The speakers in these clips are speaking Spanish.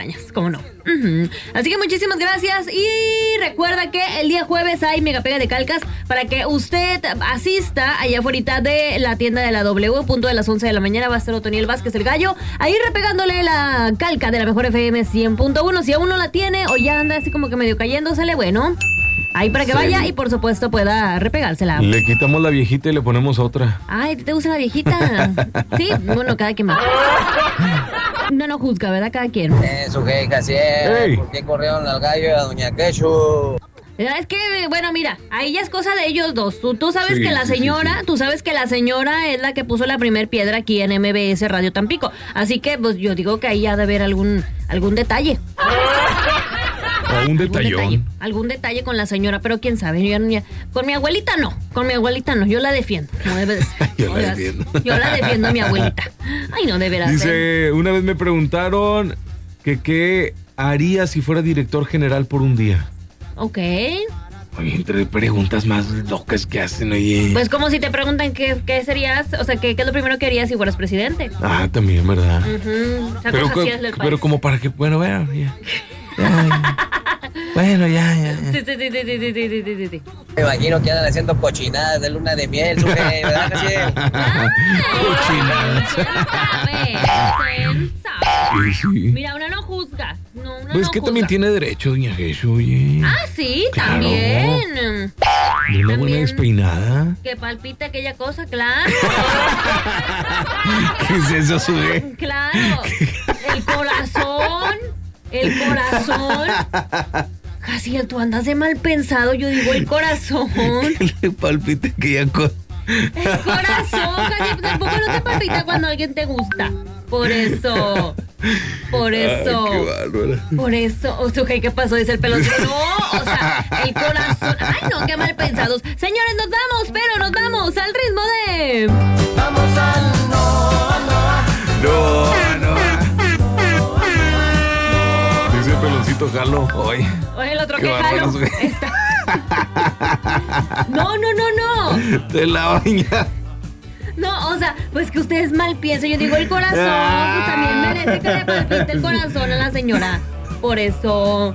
¿Cómo no? Así que muchísimas gracias y recuerda que el día jueves hay mega pega de calcas para que usted asista allá afuera de la tienda de la W, punto de las 11 de la mañana va a estar Otoniel Vázquez el Gallo, ahí repegándole la calca de la mejor FM 100.1, si aún no la tiene o ya anda así como que medio cayéndosele, bueno, ahí para que vaya y por supuesto pueda repegársela. Le quitamos la viejita y le ponemos otra. Ay, ¿te gusta la viejita? Sí, bueno, cada quien va. No juzga, ¿verdad? Cada quien. Su jeca, sí. ¿Por qué corrieron al gallo y a doña Quechu? Es que, bueno, mira, ahí ya es cosa de ellos dos. Tú sabes que la señora, tú sabes que la señora es la que puso la primer piedra aquí en MBS Radio Tampico. Así que, pues, yo digo que ahí ha de haber algún detalle. Algún detalle con la señora, pero quién sabe, con mi abuelita no, yo la defiendo, como debe de ser. Yo la defiendo a mi abuelita. Ay, no, de veras. Dice, una vez me preguntaron que qué haría si fuera director general por un día. Ok. Oye, entre preguntas más locas que hacen, oye. Pues como si te preguntan qué serías, o sea, qué es lo primero que harías si fueras presidente. Ah, también, ¿verdad? O sea, pero como para que, bueno, vea, ya. Bueno, ya. Sí. Me imagino que andan haciendo cochinadas de luna de miel, su jefe, ¿verdad, Casiel? Cochinadas. Sí. Mira, uno no juzga. Pues que también tiene derecho, doña Jesús, oye. Ah, sí, claro. También. De una buena despeinada. Que palpita aquella cosa, claro. ¿Qué es eso, sube? Claro. El corazón. Casi tú andas de mal pensado, yo digo el corazón. Que le palpita aquella cosa. El corazón, casi tampoco no te palpita cuando alguien te gusta. Por eso. Ay, qué bárbara. Por eso. ¿Qué pasó? Dice el peloncito. No, o sea, el corazón. Ay, no, qué mal pensados. Señores, nos vamos al ritmo de... Vamos al No. Dice el peloncito, jalo hoy. Oye, el otro que jalo. No. Te la baña. No, o sea, pues que ustedes mal piensan. Yo digo el corazón, pues también merece que le palpite el corazón a la señora. Por eso.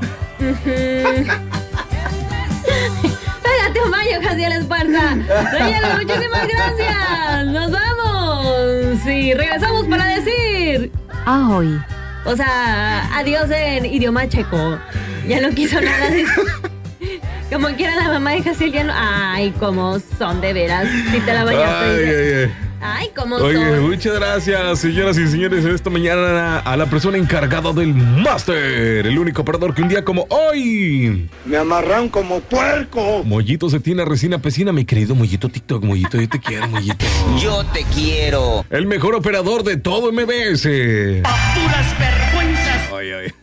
Pégate un baño, Casiel Esparza. Reyes, muchísimas gracias. Nos vamos. Sí, regresamos para decir ahoy. O sea, adiós en idioma checo. Ya no quiso nada de eso. Como quiera la mamá de Casiel ya no... Ay, cómo son de veras. Si te la bañaste. Ay, cómo son. Oye, muchas gracias, señoras y señores, esta mañana a la persona encargada del máster, el único operador que un día como hoy me amarran como puerco. Mollito Cetina Resina Pesina, mi querido Mollito TikTok, Mollito, yo te quiero, Mollito. Yo te quiero. El mejor operador de todo MBS. Puras vergüenzas. Ay.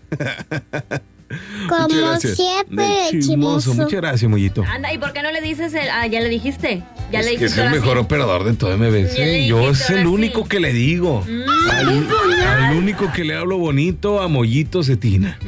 Como siempre, chismoso. Muchas gracias, Mollito. Anda, ¿y por qué no le dices ya le dijiste? Ya le dijiste. Es el mejor operador de todo MBS. Yo es el único que le digo. Al único que le hablo bonito a Mollito Cetina.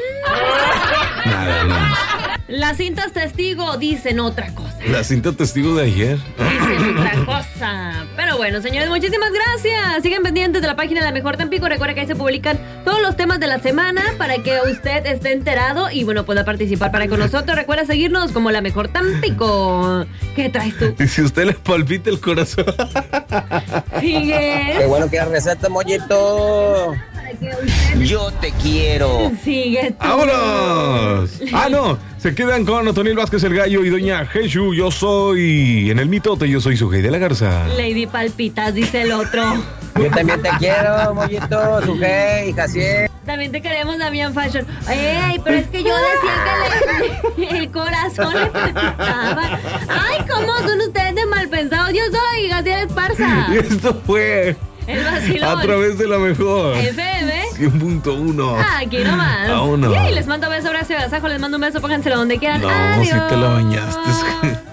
Nada más. Las cintas testigo dicen otra cosa. La cinta testigo de ayer. Dicen otra cosa. Pero bueno, señores, muchísimas gracias. Sigan pendientes de la página de La Mejor Tampico. Recuerda que ahí se publican todos los temas de la semana para que usted esté enterado y bueno, pueda participar para con nosotros. Recuerda seguirnos como La Mejor Tampico. ¿Qué traes tú? Y si usted le palpita el corazón. Sigue. Qué bueno que receta, Mollito. Yo te quiero. Sigue tú. ¡Vámonos! ¡Ah, no! Se quedan con Otoniel Vázquez el Gallo y doña Jesús. Yo soy en el mitote, yo soy Sujei de la Garza. Lady Palpitas, dice el otro. Yo también te quiero, Mollito, Sujei, Jaciel. También te queremos, Damián Fashion. Ey, pero es que yo decía que el corazón le palpitaba. Ay, ¿cómo son ustedes de mal pensados? Yo soy Jaciel Esparza. Y esto fue el vacilón a través de la mejor FM 100.1. Aquí nomás. Vámonos. Y les mando beso, abrazo y agasajo. Les mando un beso, pónganselo donde quieran. No, Adiós. si te la bañaste.